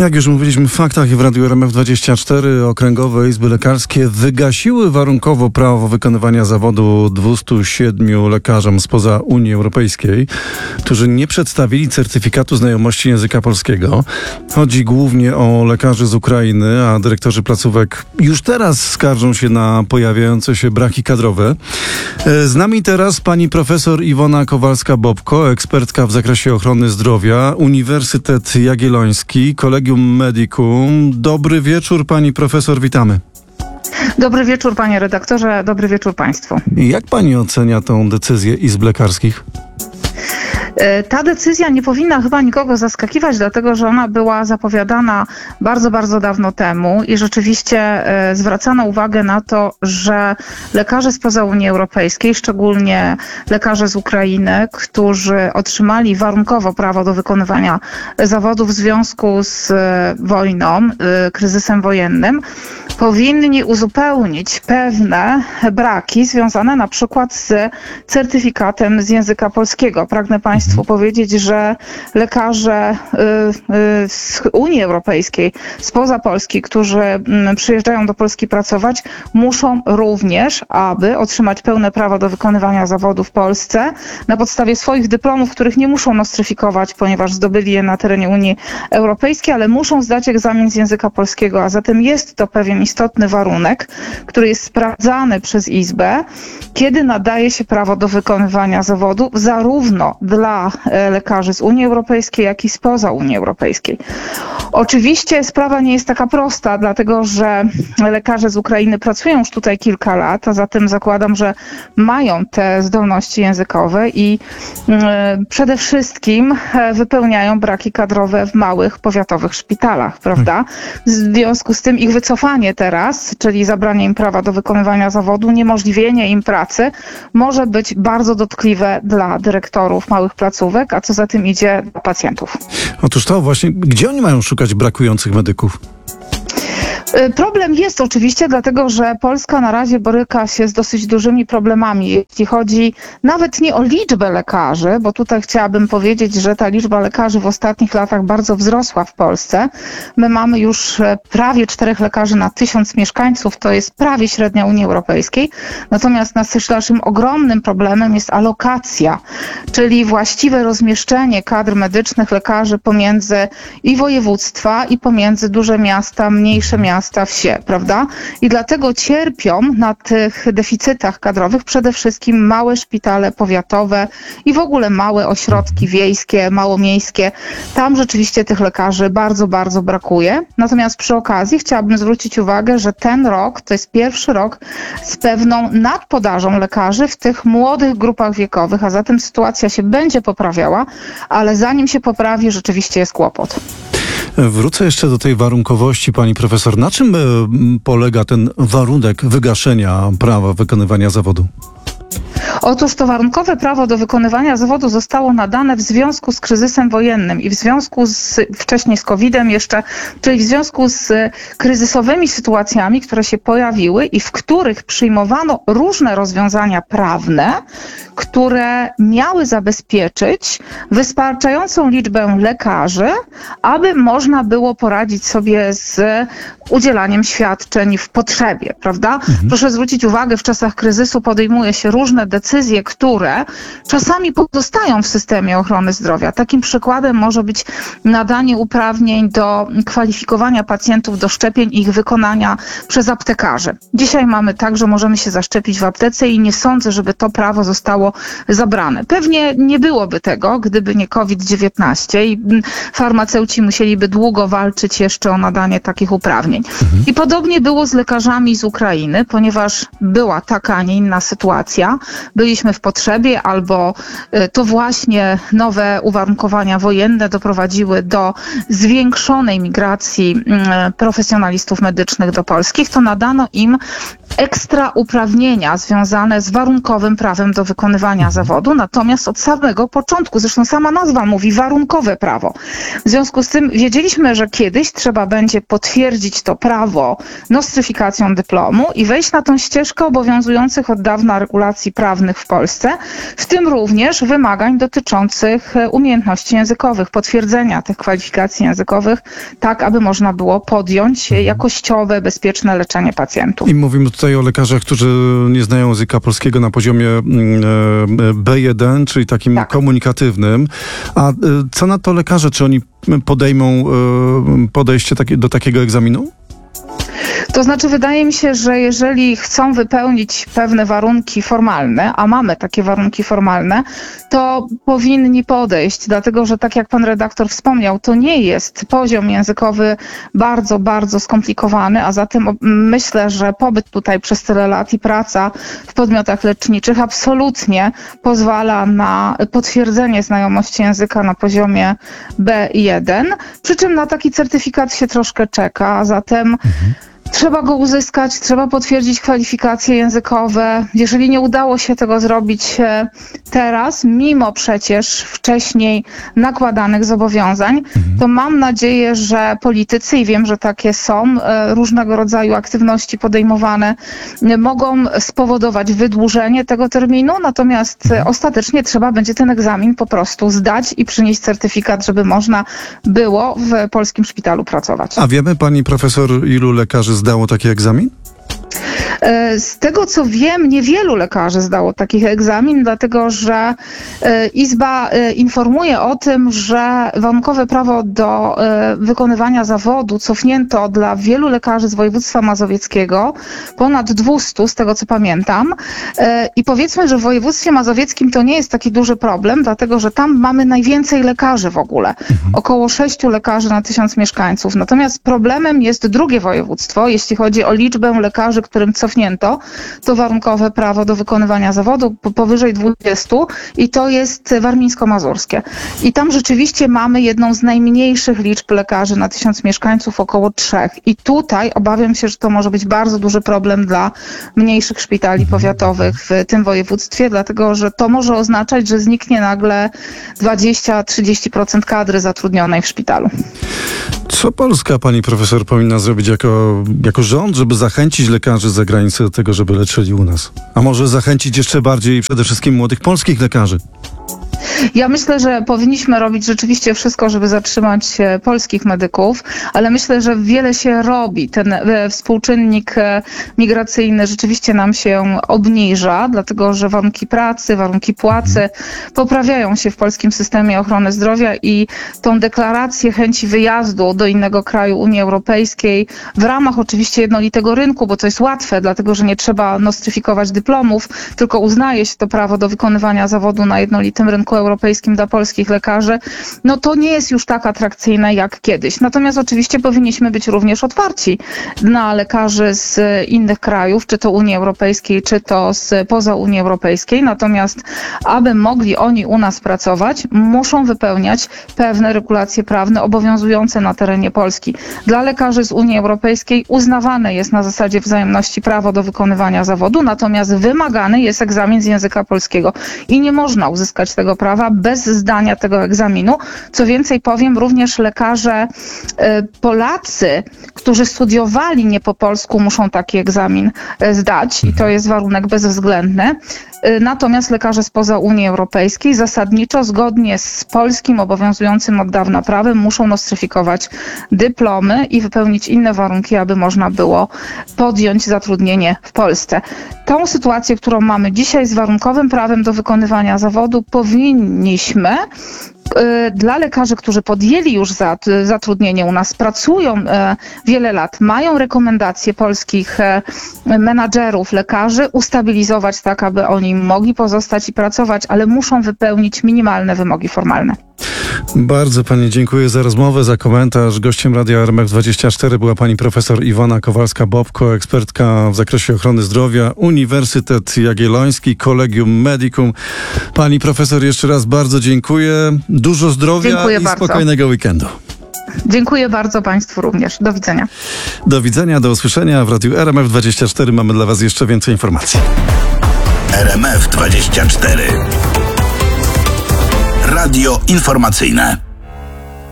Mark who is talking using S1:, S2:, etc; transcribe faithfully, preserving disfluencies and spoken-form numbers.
S1: Jak już mówiliśmy w faktach i w Radiu R M F dwadzieścia cztery, okręgowe izby lekarskie wygasiły warunkowo prawo wykonywania zawodu dwustu siedmiu lekarzom spoza Unii Europejskiej, którzy nie przedstawili certyfikatu znajomości języka polskiego. Chodzi głównie o lekarzy z Ukrainy, a dyrektorzy placówek już teraz skarżą się na pojawiające się braki kadrowe. Z nami teraz pani profesor Iwona Kowalska-Bobko, ekspertka w zakresie ochrony zdrowia, Uniwersytet Jagielloński, Collegium Medicum. Dobry wieczór, pani profesor, witamy.
S2: Dobry wieczór, panie redaktorze, dobry wieczór państwu.
S1: Jak pani ocenia tą decyzję izb lekarskich?
S2: Ta decyzja nie powinna chyba nikogo zaskakiwać, dlatego że ona była zapowiadana bardzo, bardzo dawno temu i rzeczywiście zwracano uwagę na to, że lekarze spoza Unii Europejskiej, szczególnie lekarze z Ukrainy, którzy otrzymali warunkowo prawo do wykonywania zawodu w związku z wojną, kryzysem wojennym, powinni uzupełnić pewne braki związane na przykład z certyfikatem z języka polskiego. Pragnę Państwu powiedzieć, że lekarze z Unii Europejskiej, spoza Polski, którzy przyjeżdżają do Polski pracować, muszą również, aby otrzymać pełne prawo do wykonywania zawodu w Polsce, na podstawie swoich dyplomów, których nie muszą nostryfikować, ponieważ zdobyli je na terenie Unii Europejskiej, ale muszą zdać egzamin z języka polskiego, a zatem jest to pewien istotny warunek, który jest sprawdzany przez Izbę, kiedy nadaje się prawo do wykonywania zawodu zarówno dla lekarzy z Unii Europejskiej, jak i spoza Unii Europejskiej. Oczywiście sprawa nie jest taka prosta, dlatego że lekarze z Ukrainy pracują już tutaj kilka lat, a zatem zakładam, że mają te zdolności językowe i przede wszystkim wypełniają braki kadrowe w małych, powiatowych szpitalach, prawda? W związku z tym ich wycofanie teraz, czyli zabranie im prawa do wykonywania zawodu, uniemożliwienie im pracy, może być bardzo dotkliwe dla dyrektorów małych placówek, a co za tym idzie dla pacjentów.
S1: Otóż to właśnie, gdzie oni mają szukać brakujących medyków?
S2: Problem jest oczywiście, dlatego że Polska na razie boryka się z dosyć dużymi problemami, jeśli chodzi nawet nie o liczbę lekarzy, bo tutaj chciałabym powiedzieć, że ta liczba lekarzy w ostatnich latach bardzo wzrosła w Polsce. My mamy już prawie czterech lekarzy na tysiąc mieszkańców, to jest prawie średnia Unii Europejskiej. Natomiast naszym ogromnym problemem jest alokacja, czyli właściwe rozmieszczenie kadr medycznych lekarzy pomiędzy i województwa, i pomiędzy duże miasta, mniejsze miasta, wsie, prawda? I dlatego cierpią na tych deficytach kadrowych przede wszystkim małe szpitale powiatowe i w ogóle małe ośrodki wiejskie, małomiejskie. Tam rzeczywiście tych lekarzy bardzo, bardzo brakuje. Natomiast przy okazji chciałabym zwrócić uwagę, że ten rok to jest pierwszy rok z pewną nadpodażą lekarzy w tych młodych grupach wiekowych, a zatem sytuacja się będzie poprawiała, ale zanim się poprawi, rzeczywiście jest kłopot.
S1: Wrócę jeszcze do tej warunkowości, pani profesor. Na czym polega ten warunek wygaszenia prawa wykonywania zawodu?
S2: Otóż to warunkowe prawo do wykonywania zawodu zostało nadane w związku z kryzysem wojennym i w związku z, wcześniej z kowidem jeszcze, czyli w związku z kryzysowymi sytuacjami, które się pojawiły i w których przyjmowano różne rozwiązania prawne, które miały zabezpieczyć wystarczającą liczbę lekarzy, aby można było poradzić sobie z udzielaniem świadczeń w potrzebie, prawda? Mhm. Proszę zwrócić uwagę, w czasach kryzysu podejmuje się różne decyzje, które czasami pozostają w systemie ochrony zdrowia. Takim przykładem może być nadanie uprawnień do kwalifikowania pacjentów do szczepień i ich wykonania przez aptekarzy. Dzisiaj mamy tak, że możemy się zaszczepić w aptece i nie sądzę, żeby to prawo zostało zabrane. Pewnie nie byłoby tego, gdyby nie kowid dziewiętnaście i farmaceuci musieliby długo walczyć jeszcze o nadanie takich uprawnień. Mhm. I podobnie było z lekarzami z Ukrainy, ponieważ była taka, a nie inna sytuacja. Byliśmy w potrzebie albo to właśnie nowe uwarunkowania wojenne doprowadziły do zwiększonej migracji profesjonalistów medycznych do Polski, to nadano im ekstra uprawnienia związane z warunkowym prawem do wykonywania wykonywania zawodu, natomiast od samego początku, zresztą sama nazwa mówi warunkowe prawo. W związku z tym wiedzieliśmy, że kiedyś trzeba będzie potwierdzić to prawo nostryfikacją dyplomu i wejść na tą ścieżkę obowiązujących od dawna regulacji prawnych w Polsce, w tym również wymagań dotyczących umiejętności językowych, potwierdzenia tych kwalifikacji językowych, tak aby można było podjąć jakościowe, bezpieczne leczenie pacjentów.
S1: I mówimy tutaj o lekarzach, którzy nie znają języka polskiego na poziomie B jeden, czyli takim tak. komunikatywnym. A co na to lekarze? Czy oni podejmą podejście do takiego egzaminu?
S2: To znaczy, wydaje mi się, że jeżeli chcą wypełnić pewne warunki formalne, a mamy takie warunki formalne, to powinni podejść, dlatego że tak jak pan redaktor wspomniał, to nie jest poziom językowy bardzo, bardzo skomplikowany, a zatem myślę, że pobyt tutaj przez tyle lat i praca w podmiotach leczniczych absolutnie pozwala na potwierdzenie znajomości języka na poziomie B jeden, przy czym na taki certyfikat się troszkę czeka, a zatem mhm. Trzeba go uzyskać, trzeba potwierdzić kwalifikacje językowe. Jeżeli nie udało się tego zrobić teraz, mimo przecież wcześniej nakładanych zobowiązań, to mam nadzieję, że politycy, i wiem, że takie są, różnego rodzaju aktywności podejmowane, mogą spowodować wydłużenie tego terminu, natomiast ostatecznie trzeba będzie ten egzamin po prostu zdać i przynieść certyfikat, żeby można było w polskim szpitalu pracować.
S1: A wiemy, pani profesor, ilu lekarzy zdało taki egzamin?
S2: Z tego co wiem, niewielu lekarzy zdało takich egzamin, dlatego że Izba informuje o tym, że warunkowe prawo do wykonywania zawodu cofnięto dla wielu lekarzy z województwa mazowieckiego, ponad dwieście z tego co pamiętam. I powiedzmy, że w województwie mazowieckim to nie jest taki duży problem, dlatego że tam mamy najwięcej lekarzy w ogóle. Mhm. Około sześciu lekarzy na tysiąc mieszkańców. Natomiast problemem jest drugie województwo, jeśli chodzi o liczbę lekarzy, którym cofnięto to warunkowe prawo do wykonywania zawodu powyżej dwudziestu i to jest warmińsko-mazurskie. I tam rzeczywiście mamy jedną z najmniejszych liczb lekarzy na tysiąc mieszkańców, około trzech. I tutaj obawiam się, że to może być bardzo duży problem dla mniejszych szpitali powiatowych w tym województwie, dlatego że to może oznaczać, że zniknie nagle dwadzieścia do trzydziestu procent kadry zatrudnionej w szpitalu.
S1: Co Polska, pani profesor, powinna zrobić jako, jako rząd, żeby zachęcić lekarzy z zagranicy do tego, żeby leczyli u nas? A może zachęcić jeszcze bardziej przede wszystkim młodych polskich lekarzy?
S2: Ja myślę, że powinniśmy robić rzeczywiście wszystko, żeby zatrzymać polskich medyków, ale myślę, że wiele się robi. Ten współczynnik migracyjny rzeczywiście nam się obniża, dlatego że warunki pracy, warunki płacy poprawiają się w polskim systemie ochrony zdrowia i tą deklarację chęci wyjazdu do innego kraju Unii Europejskiej w ramach oczywiście jednolitego rynku, bo to jest łatwe, dlatego że nie trzeba nostryfikować dyplomów, tylko uznaje się to prawo do wykonywania zawodu na jednolitym rynku europejskim dla polskich lekarzy, no to nie jest już tak atrakcyjne jak kiedyś. Natomiast oczywiście powinniśmy być również otwarci na lekarzy z innych krajów, czy to Unii Europejskiej, czy to z poza Unii Europejskiej. Natomiast aby mogli oni u nas pracować, muszą wypełniać pewne regulacje prawne obowiązujące na terenie Polski. Dla lekarzy z Unii Europejskiej uznawane jest na zasadzie wzajemności prawo do wykonywania zawodu, natomiast wymagany jest egzamin z języka polskiego i nie można uzyskać tego prawa bez zdania tego egzaminu. Co więcej powiem, również lekarze y, Polacy, którzy studiowali nie po polsku, muszą taki egzamin y, zdać i to jest warunek bezwzględny. Y, natomiast lekarze spoza Unii Europejskiej zasadniczo zgodnie z polskim obowiązującym od dawna prawem muszą nostryfikować dyplomy i wypełnić inne warunki, aby można było podjąć zatrudnienie w Polsce. Tą sytuację, którą mamy dzisiaj z warunkowym prawem do wykonywania zawodu, powinniśmy dla lekarzy, którzy podjęli już zatrudnienie u nas, pracują wiele lat, mają rekomendacje polskich menadżerów, lekarzy, ustabilizować tak, aby oni mogli pozostać i pracować, ale muszą wypełnić minimalne wymogi formalne.
S1: Bardzo pani dziękuję za rozmowę, za komentarz. Gościem Radia R M F dwadzieścia cztery była pani profesor Iwona Kowalska-Bobko, ekspertka w zakresie ochrony zdrowia, Uniwersytet Jagielloński, Collegium Medicum. Pani profesor, jeszcze raz bardzo dziękuję. Dużo zdrowia
S2: dziękuję
S1: i
S2: bardzo.
S1: Spokojnego weekendu.
S2: Dziękuję bardzo państwu również. Do widzenia.
S1: Do widzenia, do usłyszenia. W Radiu R M F dwadzieścia cztery mamy dla was jeszcze więcej informacji.
S3: R M F dwadzieścia cztery. Radio informacyjne.